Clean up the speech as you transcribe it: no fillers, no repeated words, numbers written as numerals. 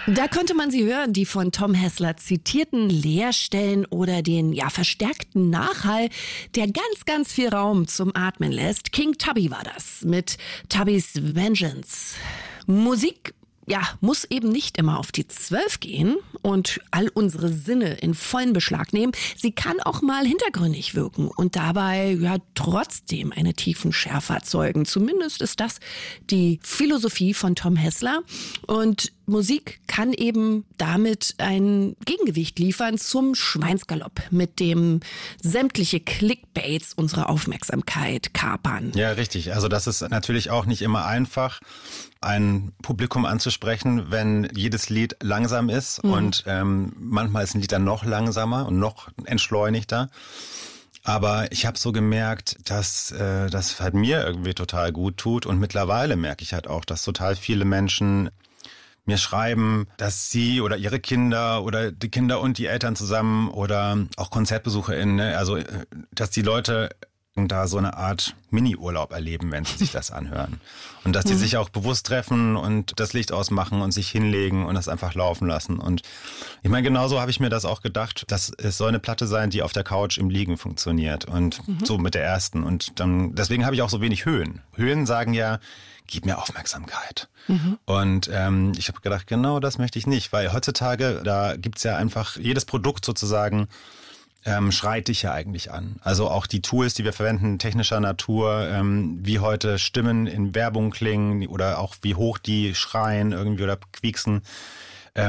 Da konnte man sie hören, die von Tom Hessler zitierten Leerstellen oder den verstärkten Nachhall, der ganz, ganz viel Raum zum Atmen lässt. King Tubby war das mit Tubby's Vengeance. Musik muss eben nicht immer auf die 12 gehen und all unsere Sinne in vollen Beschlag nehmen. Sie kann auch mal hintergründig wirken und dabei trotzdem eine tiefen Schärfe erzeugen. Zumindest ist das die Philosophie von Tom Hessler. Und Musik kann eben damit ein Gegengewicht liefern zum Schweinsgalopp, mit dem sämtliche Clickbaits unsere Aufmerksamkeit kapern. Ja, richtig. Also das ist natürlich auch nicht immer einfach, ein Publikum anzusprechen, wenn jedes Lied langsam ist und manchmal ist ein Lied dann noch langsamer und noch entschleunigter. Aber ich habe so gemerkt, dass das halt mir irgendwie total gut tut und mittlerweile merke ich halt auch, dass total viele Menschen mir schreiben, dass sie oder ihre Kinder oder die Kinder und die Eltern zusammen oder auch KonzertbesucherInnen, also dass die Leute da so eine Art Mini-Urlaub erleben, wenn sie sich das anhören. Und dass die sich auch bewusst treffen und das Licht ausmachen und sich hinlegen und das einfach laufen lassen. Und ich meine, genauso habe ich mir das auch gedacht, dass es soll eine Platte sein, die auf der Couch im Liegen funktioniert. Und so mit der ersten. Und dann deswegen habe ich auch so wenig Höhen. Höhen sagen ja, gib mir Aufmerksamkeit. Und ich habe gedacht, genau das möchte ich nicht. Weil heutzutage, da gibt's ja einfach jedes Produkt sozusagen schreit dich ja eigentlich an. Also auch die Tools, die wir verwenden, technischer Natur, wie heute Stimmen in Werbung klingen oder auch wie hoch die schreien irgendwie oder quieksen.